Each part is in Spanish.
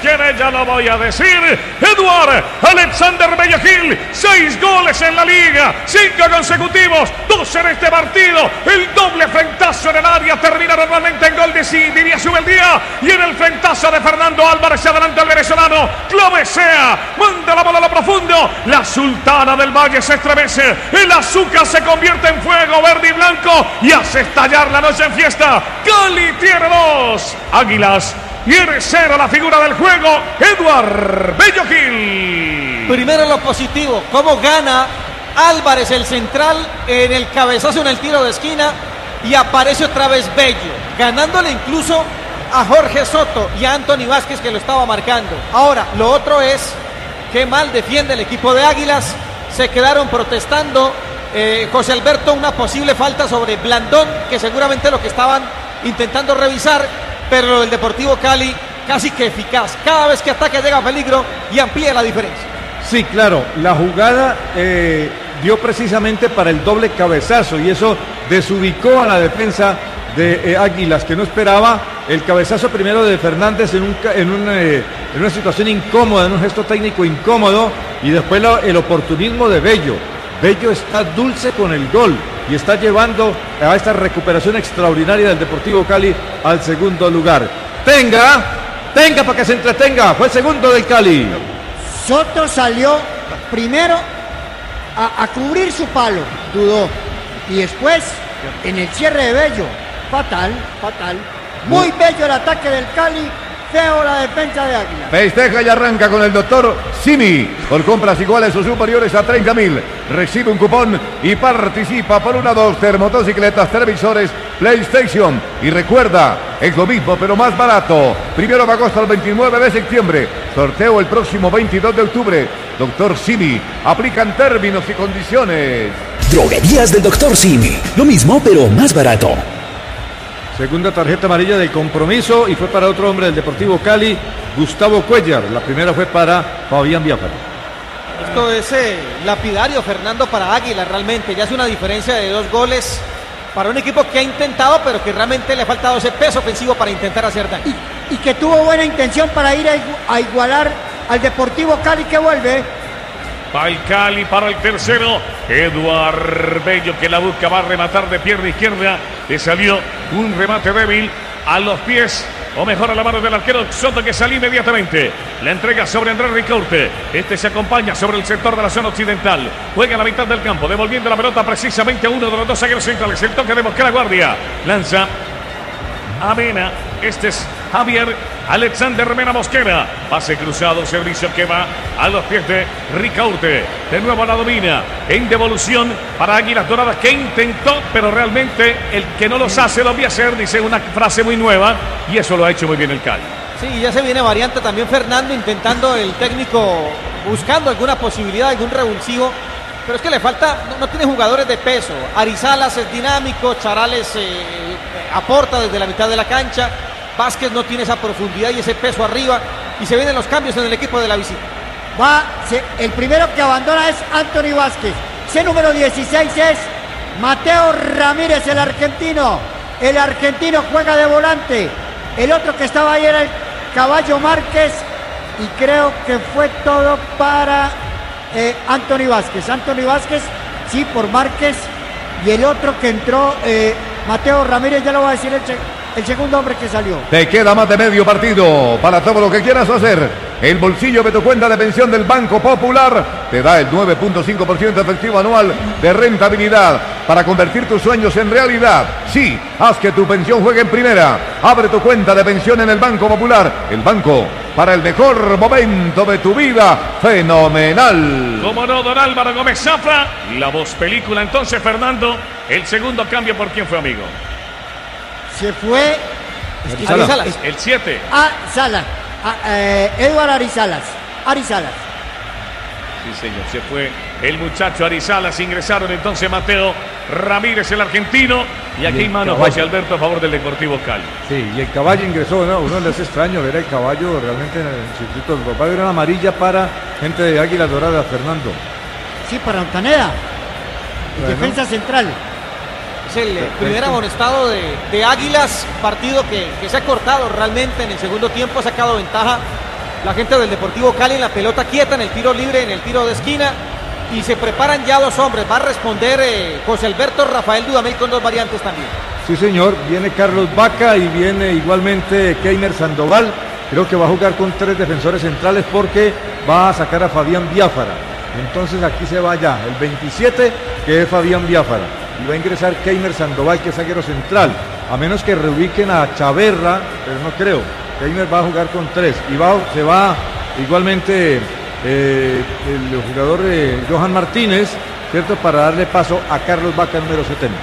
quiere, ya lo voy a decir. Eduard Alexander Bello Gil, 6 goles en la liga, 5 consecutivos, 2 en este partido. El doble frentazo en el área termina normalmente en gol de Diría Subeldía. Y en el frentazo de Fernando Álvarez se adelanta el venezolano. Clovesea, manda la bola a lo profundo. La Sultana del Valle se estremece. El azúcar se convierte en fuego verde y blanco y hace estallar la noche en fiesta. Cali tiene 2, Águilas tiene 0. La figura del juego, Eduard Bello Gil. Primero lo positivo, cómo gana Álvarez el central en el cabezazo en el tiro de esquina y aparece otra vez Bello, ganándole incluso a Jorge Soto y a Anthony Vázquez, que lo estaba marcando. Ahora, lo otro es qué mal defiende el equipo de Águilas. Se quedaron protestando, José Alberto, una posible falta sobre Blandón, que seguramente lo que estaban intentando revisar, pero el Deportivo Cali casi que eficaz. Cada vez que ataque llega a peligro y amplía la diferencia. Sí, claro, la jugada dio precisamente para el doble cabezazo y eso desubicó a la defensa de Águilas, que no esperaba el cabezazo primero de Fernández en una situación incómoda, en un gesto técnico incómodo, y después el oportunismo de Bello. Bello está dulce con el gol y está llevando a esta recuperación extraordinaria del Deportivo Cali al segundo lugar. Tenga para que se entretenga, fue el segundo del Cali. Soto salió primero a cubrir su palo, dudó, y después en el cierre de Bello, fatal. Muy bello el ataque del Cali, feo la defensa de Águila. Festeja y arranca con el doctor Simi. Por compras iguales o superiores a 30.000. Recibe un cupón y participa por 1 o 2 termotocicletas, televisores, PlayStation. Y recuerda, es lo mismo pero más barato. 1 de agosto al 29 de septiembre. Sorteo el próximo 22 de octubre. Doctor Simi. Aplican términos y condiciones. Droguerías del Doctor Simi. Lo mismo pero más barato. Segunda tarjeta amarilla del compromiso y fue para otro hombre del Deportivo Cali, Gustavo Cuellar. La primera fue para Fabián Biafara. Esto es lapidario, Fernando, para Águila. Realmente ya es una diferencia de 2 goles para un equipo que ha intentado, pero que realmente le ha faltado ese peso ofensivo para intentar hacer daño. Y que tuvo buena intención para ir a igualar al Deportivo Cali, que vuelve. Va el Cali para el tercero. Eduard Bello, que la busca, va a rematar de pierna izquierda. Le salió un remate débil a los pies, o mejor a la mano del arquero Soto, que salió inmediatamente. La entrega sobre Andrés Ricaurte. Este se acompaña sobre el sector de la zona occidental. Juega a la mitad del campo, devolviendo la pelota precisamente a uno de los 2 zagueros centrales. El toque de Mosquera Guardia. Lanza a Mena. Este es Javier Alexander Mena Mosquera. Pase cruzado, servicio que va a los pies de Ricaurte. De nuevo la domina en devolución para Águilas Doradas, que intentó, pero realmente el que no los hace lo voy a hacer, dice una frase muy nueva, y eso lo ha hecho muy bien el Cali. Sí, ya se viene variante también, Fernando, intentando el técnico, buscando alguna posibilidad, algún revulsivo, pero es que le falta, no tiene jugadores de peso. Arizalas es dinámico, Charales aporta desde la mitad de la cancha, Vázquez no tiene esa profundidad y ese peso arriba, y se vienen los cambios en el equipo de la visita. El primero que abandona es Anthony Vázquez. Ese número 16 es Mateo Ramírez, el argentino. El argentino juega de volante. El otro que estaba ahí era el Caballo Márquez. Y creo que fue todo para Anthony Vázquez. Anthony Vázquez, sí, por Márquez. Y el otro que entró, Mateo Ramírez, ya lo va a decir el segundo hombre que salió. Te queda más de medio partido para todo lo que quieras hacer. El bolsillo de tu cuenta de pensión del Banco Popular te da el 9.5% efectivo anual de rentabilidad para convertir tus sueños en realidad. Sí, haz que tu pensión juegue en primera. Abre tu cuenta de pensión en el Banco Popular. El banco para el mejor momento de tu vida. Fenomenal. Como no, don Álvaro Gómez Zafra. La voz película. Entonces, Fernando, el segundo cambio, ¿por quién fue, amigo? Se fue Arizalas. El 7. Salas. Eduard Arizalas. Sí, señor, se fue el muchacho Arizalas. Ingresaron entonces Mateo Ramírez, el argentino. Y aquí hay mano José Alberto a favor del Deportivo Cali. Sí, y el Caballo ingresó, ¿no? Uno le hace extraño ver el Caballo realmente en el circuito del papá. Era una amarilla para gente de Águilas Doradas, Fernando. Sí, para Ontaneda. Defensa central. Es el primer amonestado de Águilas, partido que se ha cortado realmente en el segundo tiempo, ha sacado ventaja la gente del Deportivo Cali en la pelota quieta, en el tiro libre, en el tiro de esquina. Y se preparan ya dos hombres. Va a responder José Alberto Rafael Dudamel con dos variantes también. Sí, señor. Viene Carlos Vaca y viene igualmente Keimer Sandoval. Creo que va a jugar con 3 defensores centrales porque va a sacar a Fabián Biafara. Entonces aquí se va ya el 27, que es Fabián Biafara. Y va a ingresar Keimer Sandoval, que es zaguero central. A menos que reubiquen a Chaverra, pero no creo. Keimer va a jugar con 3. Y se va igualmente el jugador Johan Martínez, ¿cierto? Para darle paso a Carlos Vaca, número 70.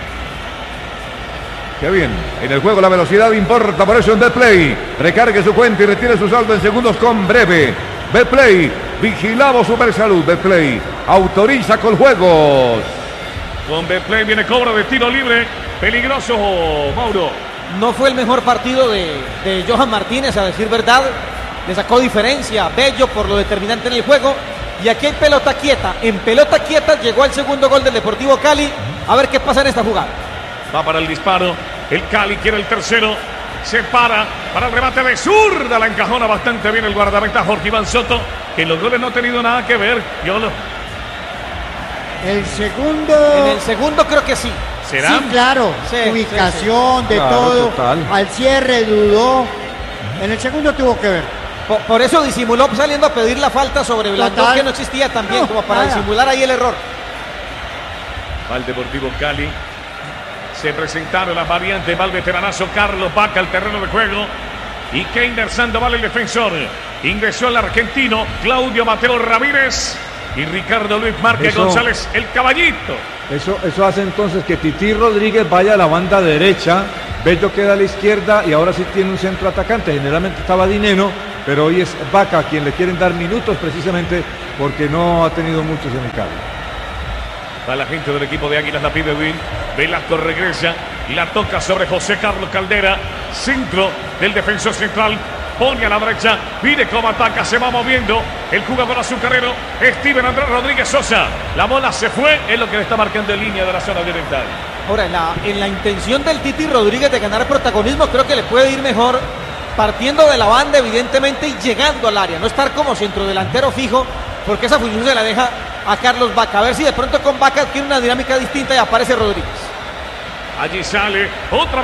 Qué bien. En el juego la velocidad importa, por eso en Betplay. Recargue su cuenta y retire su saldo en segundos con Breve. Betplay, vigilado Supersalud. Betplay, autoriza con juegos. Con Betplay viene cobro de tiro libre. Peligroso, Mauro. No fue el mejor partido de Johan Martínez, a decir verdad. Le sacó diferencia a Bello por lo determinante en el juego. Y aquí hay pelota quieta. En pelota quieta llegó el segundo gol del Deportivo Cali. A ver qué pasa en esta jugada. Va para el disparo. El Cali quiere el tercero. Se para el remate de zurda. La encajona bastante bien el guardameta Jorge Iván Soto, que en los goles no ha tenido nada que ver. El segundo. En el segundo creo que sí. ¿Será? Sí, claro. Sí, ubicación, sí. de Claro, todo. total. Al cierre dudó. En el segundo tuvo que ver. Por eso disimuló saliendo a pedir la falta sobre Blandón, Total. que no existía también, No, como para nada. disimular ahí el error. Va el Deportivo Cali. Se presentaron las variantes. Va el veteranazo Carlos Vaca al terreno de juego. Y Keimer Sandoval, el defensor. Ingresó el argentino Claudio Mateo Ramírez. Y Ricardo Luis Márquez Eso. González, el caballito. Eso hace entonces que Tití Rodríguez vaya a la banda derecha, Bello queda a la izquierda y ahora sí tiene un centro atacante. Generalmente estaba Dineno, pero hoy es Vaca quien le quieren dar minutos precisamente porque no ha tenido muchos en el Cali. Va la gente del equipo de Águilas, la pide Will. Velasco regresa y la toca sobre José Carlos Caldera. Centro del defensor central. Pone a la derecha, mire cómo ataca, se va moviendo el jugador azucarero, Steven Andrés Rodríguez Sosa. La bola se fue, es lo que le está marcando en línea de la zona oriental. Ahora, en la intención del Titi Rodríguez de ganar protagonismo, creo que le puede ir mejor partiendo de la banda, evidentemente, y llegando al área. No estar como centrodelantero fijo, porque esa función se la deja a Carlos Vaca. A ver si de pronto con Vaca tiene una dinámica distinta y aparece Rodríguez. Allí sale otra vez.